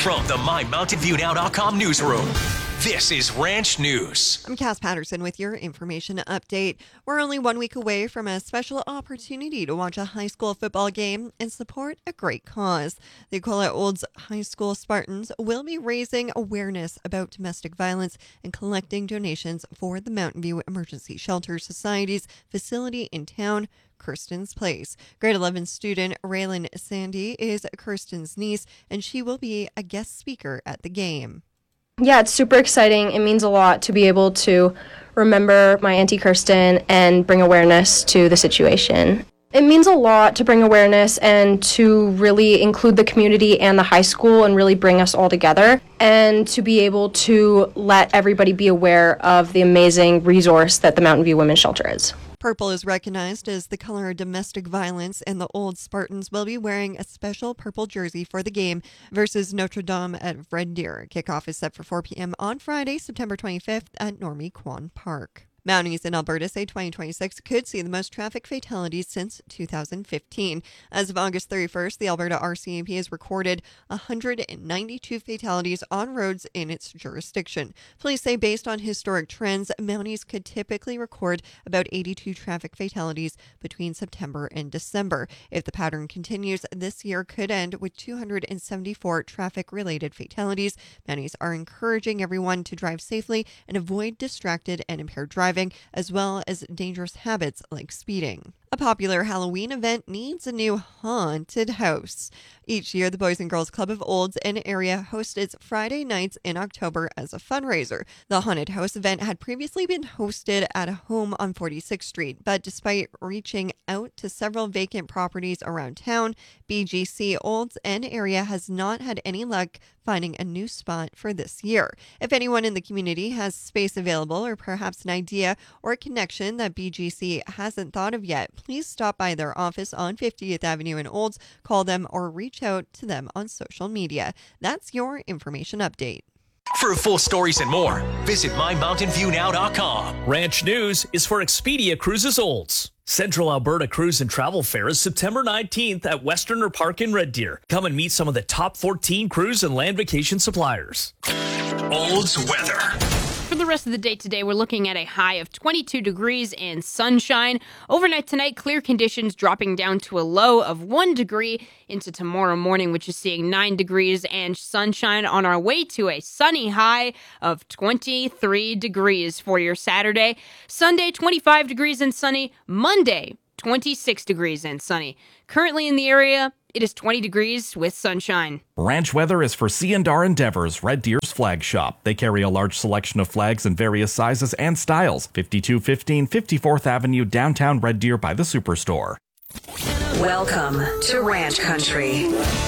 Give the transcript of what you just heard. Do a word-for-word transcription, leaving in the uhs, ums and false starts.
From the My Mountain View Now dot com newsroom, this is Ranch News. I'm Cass Patterson with your information update. We're only one week away from a special opportunity to watch a high school football game and support a great cause. The Ecola Olds High School Spartans will be raising awareness about domestic violence and collecting donations for the Mountain View Emergency Shelter Society's facility in town, Kirsten's Place. Grade eleven student Raylan Sandy is Kirsten's niece, and she will be a guest speaker at the game. Yeah, it's super exciting. It means a lot to be able to remember my Auntie Kirsten and bring awareness to the situation. It means a lot to bring awareness and to really include the community and the high school and really bring us all together, and to be able to let everybody be aware of the amazing resource that the Mountain View Women's Shelter is. Purple is recognized as the color of domestic violence, and the Old Spartans will be wearing a special purple jersey for the game versus Notre Dame at Red Deer. Kickoff is set for four p.m. on Friday, September twenty-fifth at Normie Kwan Park. Mounties in Alberta say twenty twenty-six could see the most traffic fatalities since two thousand fifteen. As of August thirty-first, the Alberta R C M P has recorded one hundred ninety-two fatalities on roads in its jurisdiction. Police say based on historic trends, Mounties could typically record about eighty-two traffic fatalities between September and December. If the pattern continues, this year could end with two hundred seventy-four traffic-related fatalities. Mounties are encouraging everyone to drive safely and avoid distracted and impaired driving, as well as dangerous habits like speeding. A popular Halloween event needs a new haunted house. Each year, the Boys and Girls Club of Olds and area hosts its Friday nights in October as a fundraiser. The haunted house event had previously been hosted at a home on forty-sixth Street, but despite reaching out to several vacant properties around town, B G C Olds and area has not had any luck finding a new spot for this year. If anyone in the community has space available, or perhaps an idea or a connection that B G C hasn't thought of yet, please stop by their office on fiftieth Avenue in Olds, call them, or reach out to them on social media. That's your information update. For full stories and more, visit My Mountain View Now dot com. Ranch News is for Expedia Cruises Olds. Central Alberta Cruise and Travel Fair is September nineteenth at Westerner Park in Red Deer. Come and meet some of the top fourteen cruise and land vacation suppliers. Olds weather. For the rest of the day today, we're looking at a high of twenty-two degrees and sunshine. Overnight tonight, clear conditions dropping down to a low of one degree into tomorrow morning, which is seeing nine degrees and sunshine, on our way to a sunny high of twenty-three degrees for your Saturday. Sunday, twenty-five degrees and sunny. Monday, twenty-six degrees and sunny. Currently in the area, it is twenty degrees with sunshine. Ranch weather is for C and R Endeavors, Red Deer's flag shop. They carry a large selection of flags in various sizes and styles. fifty-two fifteen fifty-fourth Avenue, downtown Red Deer by the Superstore. Welcome to Ranch Country.